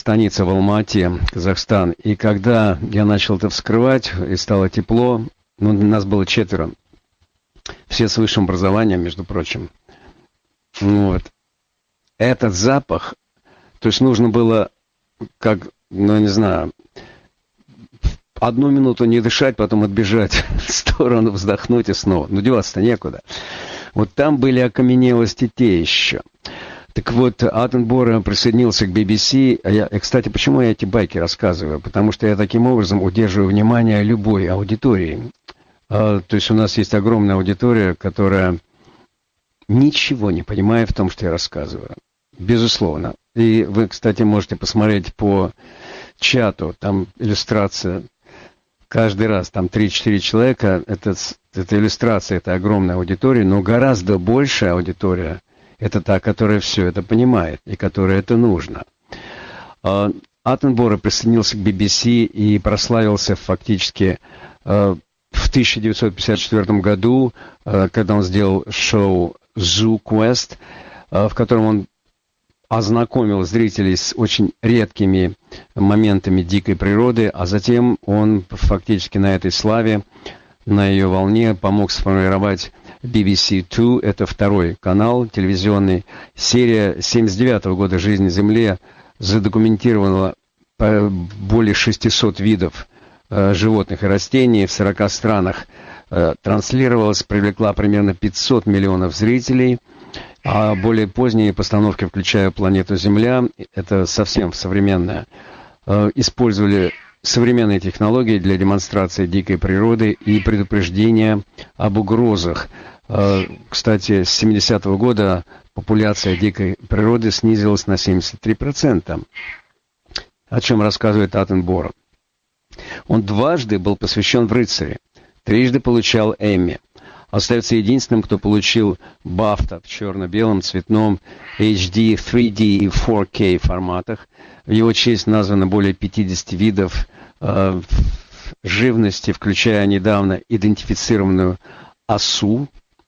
станица в Алма-Ате, Казахстан. И когда я начал это вскрывать, и стало тепло, нас было 4. Все с высшим образованием, между прочим. Вот. Этот запах, то есть нужно было, как, не знаю, 1 минуту не дышать, потом отбежать в сторону, вздохнуть и снова. Деваться-то некуда. Вот там были окаменелости те еще. Так вот, Аттенборо присоединился к BBC. Кстати, почему я эти байки рассказываю? Потому что я таким образом удерживаю внимание любой аудитории. То есть у нас есть огромная аудитория, которая ничего не понимает в том, что я рассказываю. Безусловно. И вы, кстати, можете посмотреть по чату, там иллюстрация. Каждый раз там 3-4 человека, это иллюстрация, это огромная аудитория, но гораздо большая аудитория, это та, которая все это понимает и которой это нужно. Аттенборо присоединился к BBC и прославился фактически в 1954 году, когда он сделал шоу Zoo Quest, в котором он ознакомил зрителей с очень редкими моментами дикой природы, а затем он фактически на этой славе, на ее волне помог сформировать BBC Two, это 2-й канал телевизионный. Серия 1979 года «Жизнь на Земле» задокументировала более 600 видов животных и растений в 40 странах. Транслировалась, привлекла примерно 500 миллионов зрителей. А более поздние постановки, включая «Планету Земля», это совсем современное, использовали современные технологии для демонстрации дикой природы и предупреждения об угрозах. Кстати, с 70-го года популяция дикой природы снизилась на 73%, о чем рассказывает Аттенборо. Он 2 был посвящен в рыцаре, 3 получал Эмми. Остается единственным, кто получил BAFTA в черно-белом, цветном, HD, 3D и 4K форматах. В его честь названо более 50 видов живности, включая недавно идентифицированную осу.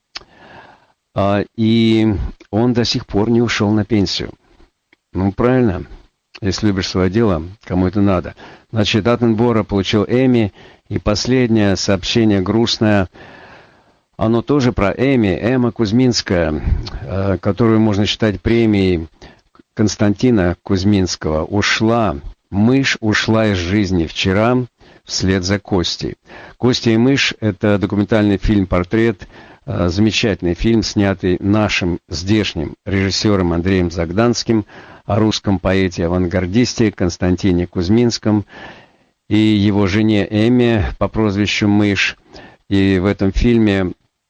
И он до сих пор не ушел на пенсию. Правильно. Если любишь свое дело, кому это надо. Значит, Аттенборо получил Эмми. И последнее сообщение грустное. Оно тоже про Эмми. Эмма Кузьминская, которую можно считать премией Константина Кузьминского, ушла. Мышь ушла из жизни вчера вслед за Костей. «Костя и мышь» — это документальный фильм-портрет, замечательный фильм, снятый нашим здешним режиссером Андреем Загданским о русском поэте-авангардисте Константине Кузьминском и его жене Эмме по прозвищу Мышь. И в этом фильме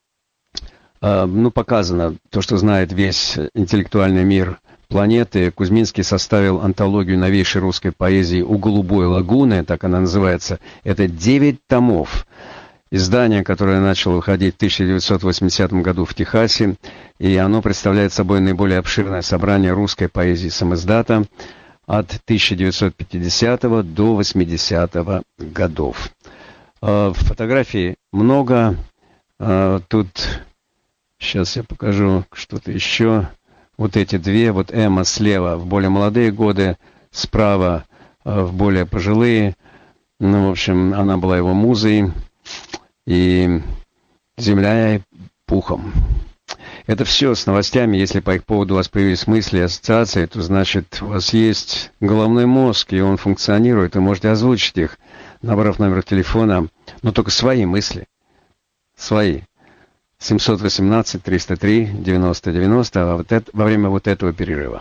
показано то, что знает весь интеллектуальный мир планеты. Кузьминский составил антологию новейшей русской поэзии «У голубой лагуны», так она называется. Это 9 томов. Издание, которое начало выходить в 1980 году в Техасе, и оно представляет собой наиболее обширное собрание русской поэзии самиздата от 1950 до 80 годов. Фотографий много. Тут сейчас я покажу что-то еще. Вот эти 2. Вот Эмма слева в более молодые годы, справа в более пожилые. В общем, она была его музой. И земля и пухом. Это все с новостями. Если по их поводу у вас появились мысли и ассоциации, то значит у вас есть головной мозг, и он функционирует, и можете озвучить их, набрав номер телефона, но только свои мысли. Свои. 718-303-90-90 во время вот этого перерыва.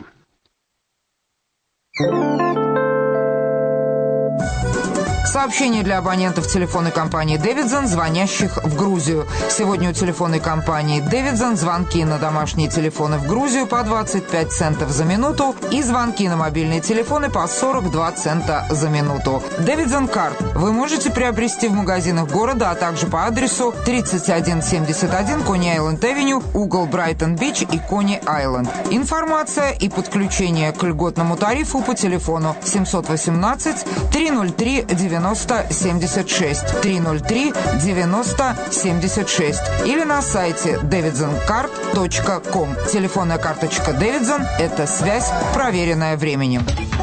Сообщение для абонентов телефонной компании «Дэвидсон», звонящих в Грузию. Сегодня у телефонной компании «Дэвидсон» звонки на домашние телефоны в Грузию по 25 центов за минуту и звонки на мобильные телефоны по 42 цента за минуту. «Дэвидсон Карт» вы можете приобрести в магазинах города, а также по адресу 3171 Кони-Айленд-Авеню, угол Брайтон-Бич и Кони-Айленд. Информация и подключение к льготному тарифу по телефону 718-303-90-76 303-90-76 или на сайте davidsoncard.com. Телефонная карточка Davidson – это связь, проверенная временем.